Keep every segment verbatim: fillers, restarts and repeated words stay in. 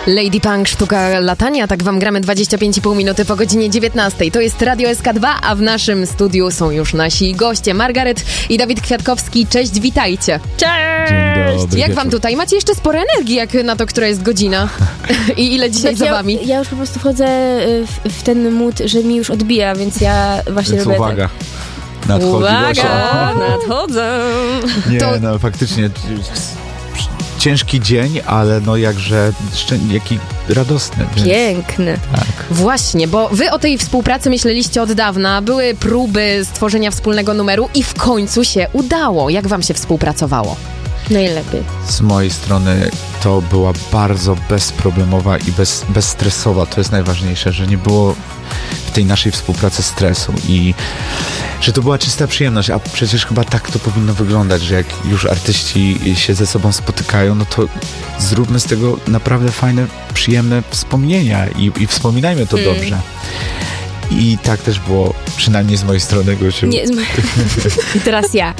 Lady Punk, sztuka latania, tak wam gramy dwadzieścia pięć i pół minuty po godzinie dziewiętnastej. To jest Radio S K dwa, a w naszym studiu są już nasi goście, Margaret i Dawid Kwiatkowski. Cześć, witajcie. Cześć! Dzień dobry, Jak wieczór. wam tutaj? Macie jeszcze sporo energii, jak na to, która jest godzina? I ile dzisiaj za ja, wami? ja już po prostu wchodzę w, w ten mood, że mi już odbija, więc ja właśnie Więc robię uwaga. tak. Nadchodzi Uwaga, wasza... nadchodzę. Nie, To- no faktycznie ciężki dzień, ale no jakże szczę... jaki radosny. Więc... Piękny. Tak. Właśnie, bo wy o tej współpracy myśleliście od dawna, były próby stworzenia wspólnego numeru i w końcu się udało. Jak wam się współpracowało? Najlepiej. Z mojej strony to była bardzo bezproblemowa i bez, bezstresowa. To jest najważniejsze, że nie było w tej naszej współpracy stresu i że to była czysta przyjemność, a przecież chyba tak to powinno wyglądać, że jak już artyści się ze sobą spotykają, no to zróbmy z tego naprawdę fajne, przyjemne wspomnienia i, i wspominajmy to Mm. dobrze. I tak też było, przynajmniej z mojej strony, Gosiu. Nie, z mojej... I teraz ja.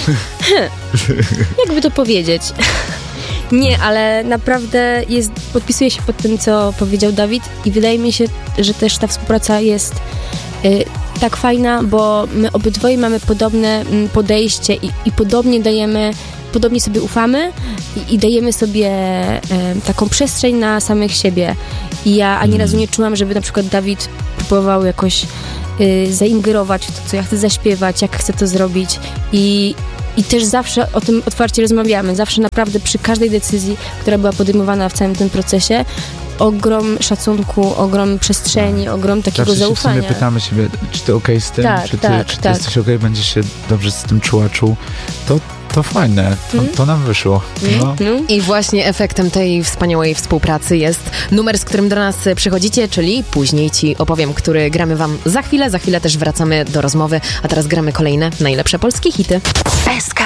Jakby to powiedzieć? Nie, ale naprawdę jest, podpisuję się pod tym, co powiedział Dawid i wydaje mi się, że też ta współpraca jest y, tak fajna, bo my obydwoje mamy podobne mm, podejście i, i podobnie dajemy, podobnie sobie ufamy i, i dajemy sobie y, taką przestrzeń na samych siebie. I ja ani razu nie czułam, żeby na przykład Dawid próbował jakoś y, zaingerować w to, co ja chcę zaśpiewać, jak chcę to zrobić i I też zawsze o tym otwarcie rozmawiamy. Zawsze naprawdę przy każdej decyzji, która była podejmowana w całym tym procesie, ogrom szacunku, ogrom przestrzeni, ogrom takiego Zawsze się w zaufania. sumie pytamy siebie, czy ty okej z tym, Tak, czy ty, tak, czy ty tak. jesteś okej, będziesz się dobrze z tym czuła, czuł. To, to fajne, to, Mm. to nam wyszło. No. No. I właśnie efektem tej wspaniałej współpracy jest numer, z którym do nas przychodzicie, czyli później ci opowiem, który gramy wam za chwilę. Za chwilę też wracamy do rozmowy, a teraz gramy kolejne najlepsze polskie hity. S K